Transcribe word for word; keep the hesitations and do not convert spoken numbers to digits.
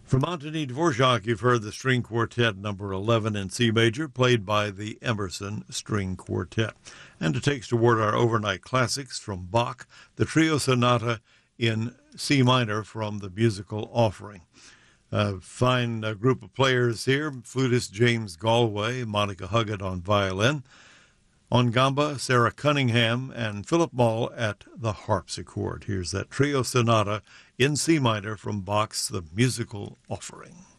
From Anthony Dvorak, you've heard the String Quartet number eleven in C major, played by the Emerson String Quartet. And to take us toward our overnight classics from Bach, the Trio Sonata in C minor from the Musical Offering. A fine uh, group of players here: flutist James Galway, Monica Huggett on violin, on gamba Sarah Cunningham, and Philip Mall at the harpsichord. Here's that Trio Sonata in C minor from Bach's The Musical Offering.